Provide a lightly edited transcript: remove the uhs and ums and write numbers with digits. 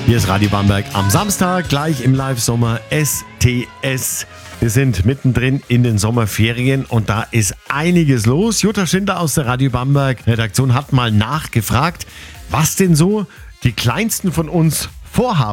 Hier ist Radio Bamberg am Samstag, gleich im Live-Sommer STS. Wir sind mittendrin in den Sommerferien und da ist einiges los. Jutta Schindler aus der Radio Bamberg Redaktion hat mal nachgefragt, was denn so die Kleinsten von uns vorhaben.